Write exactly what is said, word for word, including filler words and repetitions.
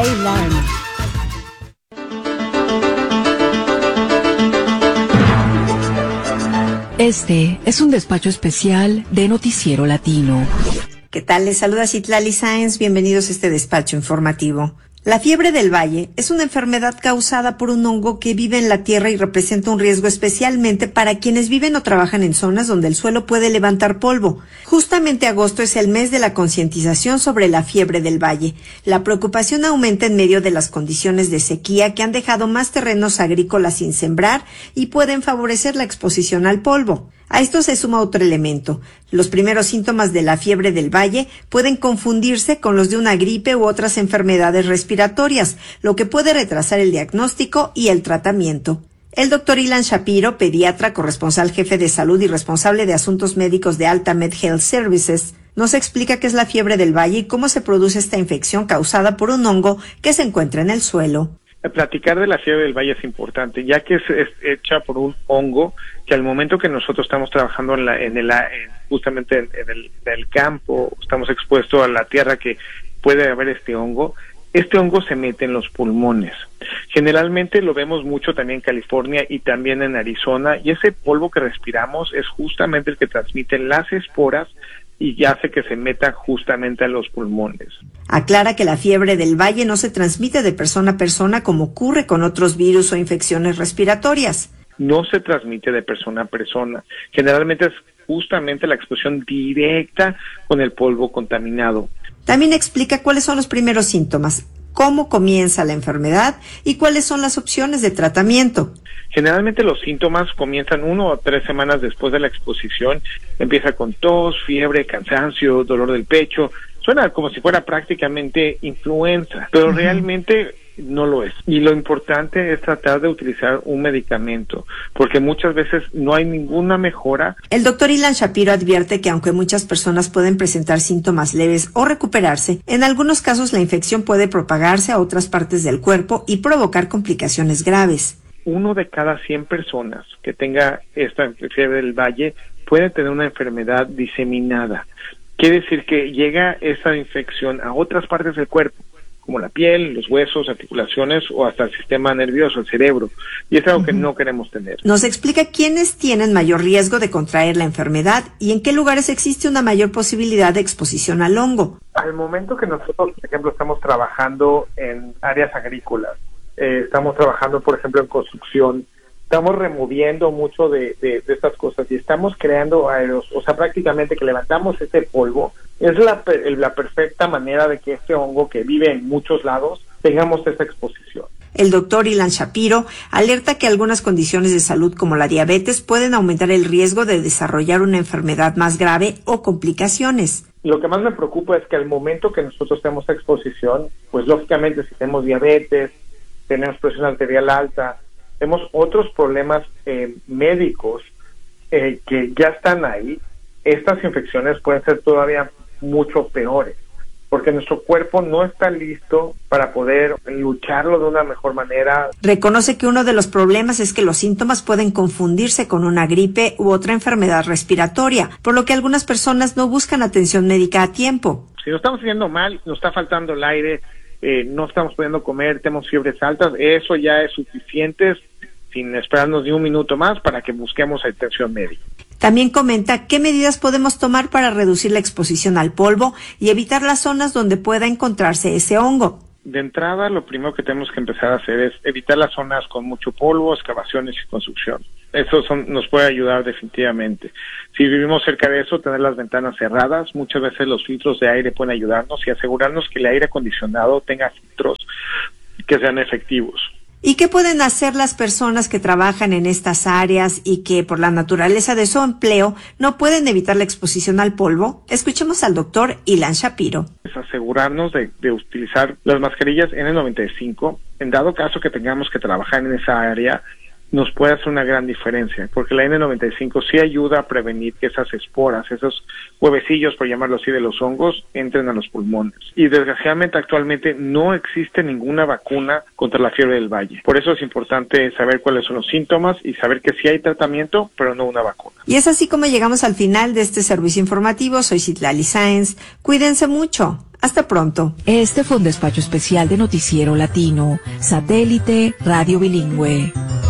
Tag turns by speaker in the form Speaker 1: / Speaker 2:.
Speaker 1: Bailar.
Speaker 2: Este es un despacho especial de Noticiero Latino.
Speaker 3: ¿Qué tal? Les saluda Citlali Sáenz. Bienvenidos a este despacho informativo. La fiebre del valle es una enfermedad causada por un hongo que vive en la tierra y representa un riesgo especialmente para quienes viven o trabajan en zonas donde el suelo puede levantar polvo. Justamente agosto es el mes de la concientización sobre la fiebre del valle. La preocupación aumenta en medio de las condiciones de sequía que han dejado más terrenos agrícolas sin sembrar y pueden favorecer la exposición al polvo. A esto se suma otro elemento. Los primeros síntomas de la fiebre del valle pueden confundirse con los de una gripe u otras enfermedades respiratorias, lo que puede retrasar el diagnóstico y el tratamiento. El doctor Ilan Shapiro, pediatra, corresponsal jefe de salud y responsable de asuntos médicos de Altamed Health Services, nos explica qué es la fiebre del valle y cómo se produce esta infección causada por un hongo que se encuentra en el suelo.
Speaker 4: Platicar de la fiebre del valle es importante, ya que es, es hecha por un hongo que al momento que nosotros estamos trabajando en, la, en el en, justamente en, en, el, en el campo, estamos expuestos a la tierra que puede haber este hongo, este hongo se mete en los pulmones. Generalmente lo vemos mucho también en California y también en Arizona, y ese polvo que respiramos es justamente el que transmite las esporas y hace que se meta justamente a los pulmones.
Speaker 3: Aclara que la fiebre del valle no se transmite de persona a persona como ocurre con otros virus o infecciones respiratorias.
Speaker 4: No se transmite de persona a persona. Generalmente es justamente la exposición directa con el polvo contaminado.
Speaker 3: También explica cuáles son los primeros síntomas, cómo comienza la enfermedad y cuáles son las opciones de tratamiento.
Speaker 4: Generalmente los síntomas comienzan uno o tres semanas después de la exposición. Empieza con tos, fiebre, cansancio, dolor del pecho. Suena como si fuera prácticamente influenza, pero uh-huh. realmente no lo es. Y lo importante es tratar de utilizar un medicamento, porque muchas veces no hay ninguna mejora.
Speaker 3: El doctor Ilan Shapiro advierte que aunque muchas personas pueden presentar síntomas leves o recuperarse, en algunos casos la infección puede propagarse a otras partes del cuerpo y provocar complicaciones graves.
Speaker 4: Uno de cada cien personas que tenga esta fiebre del valle puede tener una enfermedad diseminada. Quiere decir que llega esa infección a otras partes del cuerpo, como la piel, los huesos, articulaciones o hasta el sistema nervioso, el cerebro. Y es algo uh-huh. que no queremos tener.
Speaker 3: Nos explica quiénes tienen mayor riesgo de contraer la enfermedad y en qué lugares existe una mayor posibilidad de exposición al hongo.
Speaker 4: Al momento que nosotros, por ejemplo, estamos trabajando en áreas agrícolas, eh, estamos trabajando, por ejemplo, en construcción, estamos removiendo mucho de, de, de estas cosas y estamos creando aeros, o sea, prácticamente que levantamos ese polvo. Es la, la perfecta manera de que este hongo que vive en muchos lados tengamos esa exposición.
Speaker 3: El doctor Ilan Shapiro alerta que algunas condiciones de salud como la diabetes pueden aumentar el riesgo de desarrollar una enfermedad más grave o complicaciones.
Speaker 4: Lo que más me preocupa es que al momento que nosotros tenemos exposición, pues lógicamente si tenemos diabetes, tenemos presión arterial alta, tenemos otros problemas eh, médicos eh, que ya están ahí, estas infecciones pueden ser todavía mucho peores, porque nuestro cuerpo no está listo para poder lucharlo de una mejor manera.
Speaker 3: Reconoce que uno de los problemas es que los síntomas pueden confundirse con una gripe u otra enfermedad respiratoria, por lo que algunas personas no buscan atención médica a tiempo.
Speaker 4: Si nos estamos sintiendo mal, nos está faltando el aire, eh, no estamos pudiendo comer, tenemos fiebres altas, eso ya es suficiente sin esperarnos ni un minuto más para que busquemos atención médica.
Speaker 3: También comenta qué medidas podemos tomar para reducir la exposición al polvo y evitar las zonas donde pueda encontrarse ese hongo.
Speaker 4: De entrada, lo primero que tenemos que empezar a hacer es evitar las zonas con mucho polvo, excavaciones y construcción. Eso son, nos puede ayudar definitivamente. Si vivimos cerca de eso, tener las ventanas cerradas. Muchas veces los filtros de aire pueden ayudarnos y asegurarnos que el aire acondicionado tenga filtros que sean efectivos.
Speaker 3: ¿Y qué pueden hacer las personas que trabajan en estas áreas y que por la naturaleza de su empleo no pueden evitar la exposición al polvo? Escuchemos al doctor Ilan Shapiro.
Speaker 4: Es asegurarnos de, de utilizar las mascarillas ene noventa y cinco. En dado caso que tengamos que trabajar en esa área, nos puede hacer una gran diferencia, porque la ene noventa y cinco sí ayuda a prevenir que esas esporas, esos huevecillos, por llamarlo así, de los hongos, entren a los pulmones. Y desgraciadamente actualmente no existe ninguna vacuna contra la fiebre del valle. Por eso es importante saber cuáles son los síntomas y saber que sí hay tratamiento, pero no una vacuna.
Speaker 3: Y es así como llegamos al final de este servicio informativo. Soy Citlali Sáenz. Cuídense mucho. Hasta pronto.
Speaker 2: Este fue un despacho especial de Noticiero Latino, Satélite Radio Bilingüe.